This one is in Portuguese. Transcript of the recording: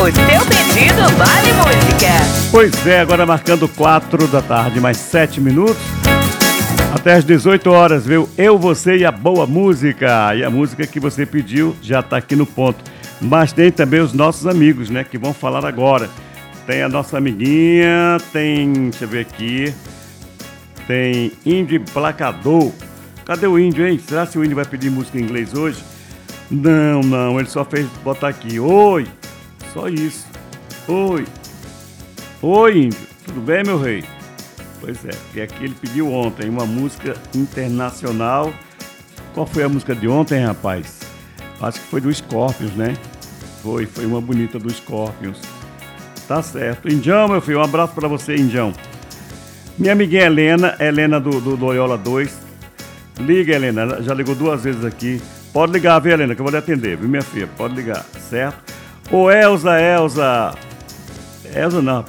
O seu pedido vale música. Pois é, agora marcando 4 da tarde, mais 7 minutos. Até às 18 horas, viu? Eu, você e a boa música. E a música que você pediu já tá aqui no ponto. Mas tem também os nossos amigos, né? Que vão falar agora. Tem a nossa amiguinha, tem... Deixa eu ver aqui. Tem Índio Emplacador. Cadê o Índio, hein? Será que o Índio vai pedir música em inglês hoje? Não, ele só fez botar aqui. Oi! Só isso. Oi! Oi, Índio. Tudo bem, meu rei? Pois é, porque aqui ele pediu ontem uma música internacional. Qual foi a música de ontem, rapaz? Acho que foi do Scorpions, né? Foi uma bonita do Scorpions. Tá certo. Indião, meu filho, um abraço pra você, Indião. Minha amiguinha Helena do Loyola 2. Liga, Helena, ela já ligou 2 vezes aqui. Pode ligar, viu, Helena, que eu vou lhe atender, viu, minha filha? Pode ligar, certo? Ô, Elza não,